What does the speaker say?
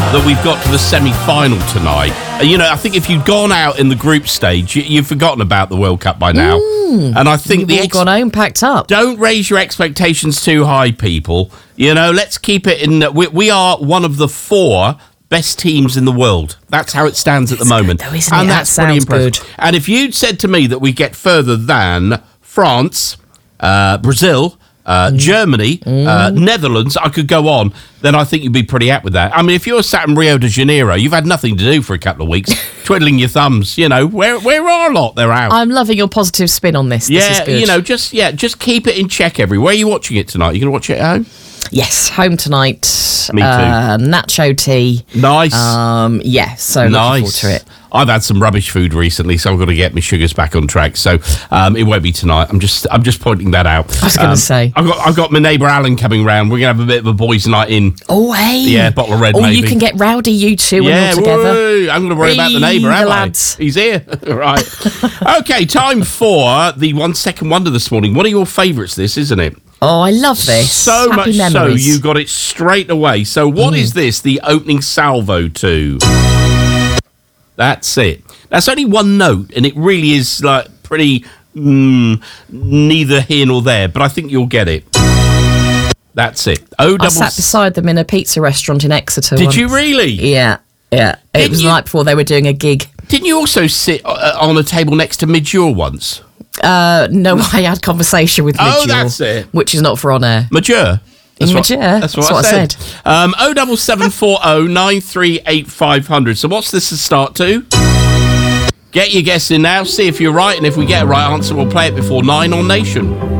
that we've got to the semi-final tonight. I think if you'd gone out in the group stage, you've forgotten about the World Cup by now. And I think You've all gone home, packed up. Don't raise your expectations too high, people. Let's keep it in. We are one of the 4 best teams in the world. That's how it stands at the moment. Good though, isn't and it? that's That pretty sounds impressive. good. And if you'd said to me that we get further than France, Brazil, Germany, Netherlands, I could go on, then I think you'd be pretty happy with that. I mean, if you're sat in Rio de Janeiro, you've had nothing to do for a couple of weeks, twiddling your thumbs, where are a lot? They're out. I'm loving your positive spin on this. Yeah, this is good. just keep it in check everywhere. Where are you watching it tonight? You going to watch it at home? Yes, home tonight. Me too. Nacho tea. Nice. So looking forward to it. I've had some rubbish food recently, so I've got to get my sugars back on track. So it won't be tonight. I'm just pointing that out. I was going to say. I've got my neighbour Alan coming round. We're going to have a bit of a boys' night in. Oh, hey. Yeah, a bottle of red, Oh, maybe. you can get rowdy, you two, when you're together. Woo, I'm going to worry about the neighbour, am I? Lads. He's here. Right. Okay, time for the 1 Second Wonder this morning. One of your favourites, this, isn't it? Oh, I love this. So Happy much memories. so, you got it straight away. So what is this the opening salvo to? That's it. That's only one note, and it really is like pretty neither here nor there, but I think you'll get it. That's it. I sat beside them in a pizza restaurant in Exeter Did once. you really? Yeah. It was the night before they were doing a gig. Didn't you also sit on a table next to Midjure once? No, I had conversation with Midjure. Oh, that's it. Which is not for on air. Mature. That's what I said. 07740 938 500. So what's this to start to? Get your guess in now. See if you're right. And if we get a right answer, we'll play it before 9 on Nation.